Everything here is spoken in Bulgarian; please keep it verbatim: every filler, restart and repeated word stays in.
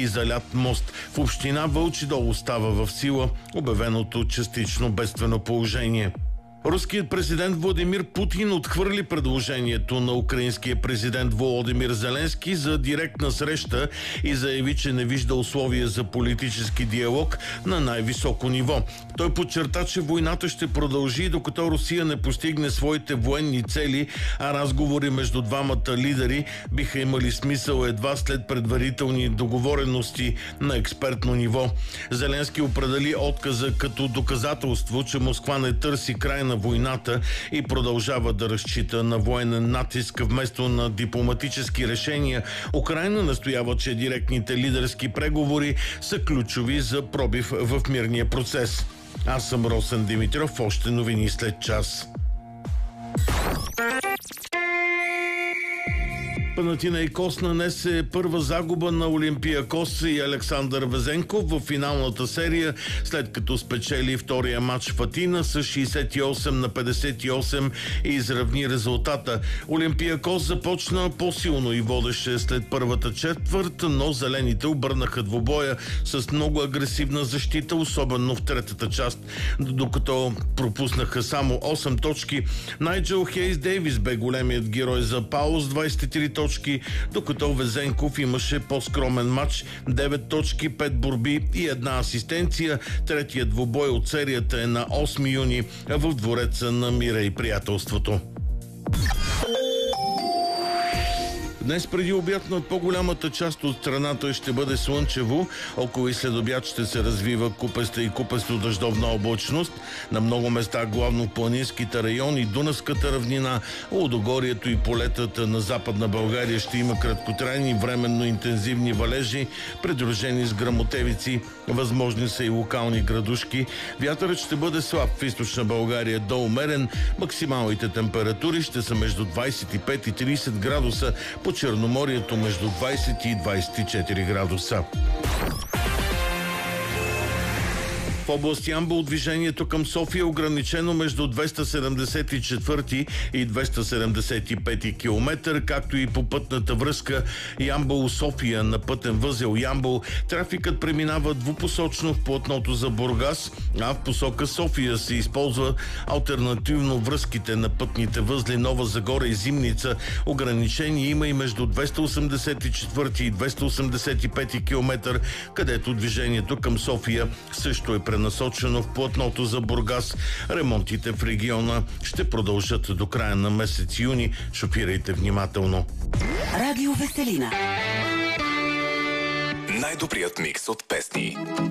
и залят мост. В община Вълчи дол остава в сила обявеното частично бедствено положение. Руският президент Владимир Путин отхвърли предложението на украинския президент Володимир Зеленски за директна среща и заяви, че не вижда условия за политически диалог на най-високо ниво. Той подчерта, че войната ще продължи, докато Русия не постигне своите военни цели, а разговори между двамата лидери биха имали смисъл едва след предварителни договорености на експертно ниво. Зеленски определи отказа като доказателство, че Москва не търси край на войната и продължава да разчита на военен натиск вместо на дипломатически решения. Украйна настоява, че директните лидерски преговори са ключови за пробив в мирния процес. Аз съм Росен Димитров, още новини след час. Панатинайкос нанесе първа загуба на Олимпиакос и Александър Везенков в финалната серия, след като спечели втория матч в Атина с шейсет и осем на петдесет и осем и изравни резултата. Олимпиакос започна по-силно и водеше след първата четвърт, но зелените обърнаха двубоя с много агресивна защита, особено в третата част, докато пропуснаха само осем точки. Найджел Хейс Дейвис бе големият герой за Пао с двайсет и три точки, докато Везенков имаше по-скромен матч, девет точки, пет борби и една асистенция. Третият двубой от серията е на осми юни в Двореца на мира и приятелството. Днес преди обяд над по-голямата част от страната ще бъде слънчево, около и след обяд ще се развива купеста и купесто-дъждовна облачност. На много места, главно в планинските райони, Дунавската равнина, Лудогорието и полетата на Западна България ще има краткотрайни, временно интензивни валежи, придружени с гръмотевици. Възможни са и локални градушки. Вятърът ще бъде слаб в източна България до умерен. Максималните температури ще са между двайсет и пет и трийсет градуса, по Черноморието между двайсет и двайсет и четири градуса. В област Ямбол движението към София е ограничено между двеста седемдесет и четвърти и двеста седемдесет и пети километър, както и по пътната връзка Ямбол-София на пътен възел Ямбол. Трафикът преминава двупосочно в платното за Бургас, а в посока София се използва алтернативно връзките на пътните възли Нова Загора и Зимница. Ограничение има и между двеста осемдесет и четвърти и двеста осемдесет и пети километър, където движението към София също е пренасочено в платното за Бургас. Ремонтите в региона ще продължат до края на месец юни. Шофирайте внимателно. Радио Веселина. Най-добрият микс от песни.